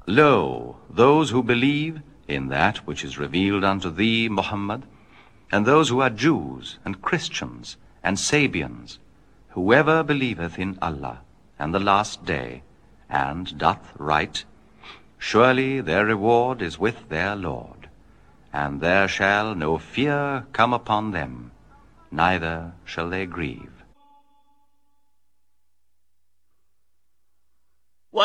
Lo, those who believe in that which is revealed unto thee, Muhammad, and those who are Jews and Christians and Sabians, whoever believeth in Allah and the last day, and doth right, surely their reward is with their Lord, and there shall no fear come upon them, neither shall they grieve.